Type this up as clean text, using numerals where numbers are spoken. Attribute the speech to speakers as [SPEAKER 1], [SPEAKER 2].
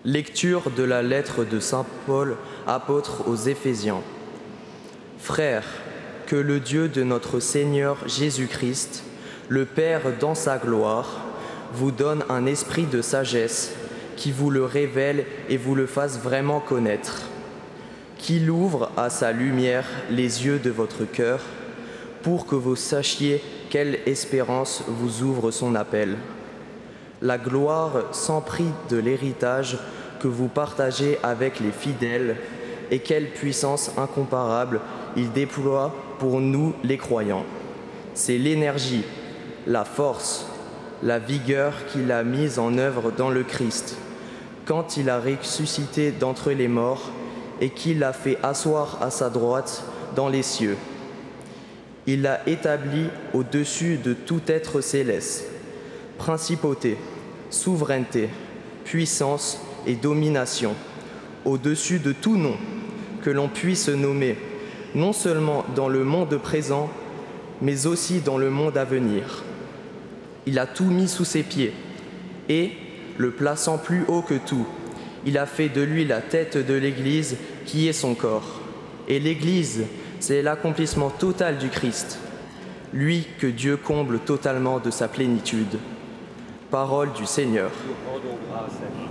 [SPEAKER 1] Lecture de la lettre de saint Paul, apôtre aux Éphésiens. Frères, que le Dieu de notre Seigneur Jésus-Christ, le Père dans sa gloire, vous donne un esprit de sagesse qui vous le révèle et vous le fasse vraiment connaître, qu'il ouvre à sa lumière les yeux de votre cœur pour que vous sachiez quelle espérance vous ouvre son appel, la gloire sans prix de l'héritage que vous partagez avec les fidèles et quelle puissance incomparable il déploie pour nous les croyants. C'est l'énergie, la force, la vigueur qu'il a mise en œuvre dans le Christ, quand il a ressuscité d'entre les morts et qu'il l'a fait asseoir à sa droite dans les cieux. Il l'a établi au-dessus de tout être céleste, principauté, souveraineté, puissance et domination, au-dessus de tout nom que l'on puisse nommer, non seulement dans le monde présent, mais aussi dans le monde à venir. Il a tout mis sous ses pieds et, le plaçant plus haut que tout, il a fait de lui la tête de l'Église qui est son corps. Et l'Église, c'est l'accomplissement total du Christ, lui que Dieu comble totalement de sa plénitude. Parole du Seigneur.
[SPEAKER 2] Nous rendons grâce à Dieu.